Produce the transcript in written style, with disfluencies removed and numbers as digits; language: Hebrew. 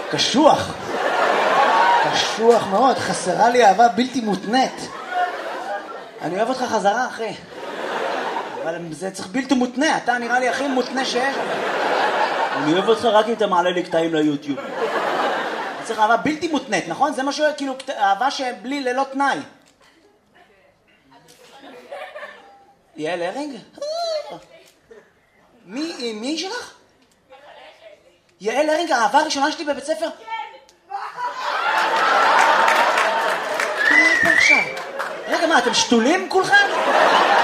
קשוח. קשוח מאוד, חסרה לי אהבה בלתי מותנית. אני אוהב אותך חזרה, אחי. אבל זה צריך בלתי מותנה, אתה נראה לי הכי מותנה שיש. אני אוהב אותך רק אם אתה מעלה לי קטעים ליוטיוב. אני צריך אהבה בלתי מותנית, נכון? זה משהו, כאילו, אהבה שבלי ללא תנאי. יעל הרינג? מי שלך? יעל הרינג, האהבה הראשונה שלי בבית ספר? מה פה עכשיו? רגע, מה, אתם שתולים כולכם?